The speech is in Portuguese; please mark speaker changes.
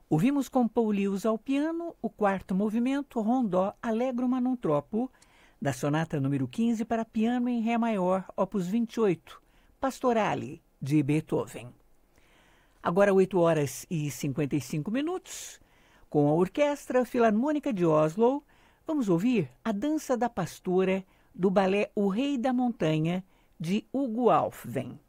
Speaker 1: Ouvimos com Paul Lewis ao piano o quarto movimento Rondó Allegro ma non troppo, da sonata número 15 para piano em Ré maior, opus 28, Pastorale, de Beethoven. Agora 8h55, com a Orquestra Filarmônica de Oslo, vamos ouvir a Dança da Pastora, do balé O Rei da Montanha, de Hugo Aufven.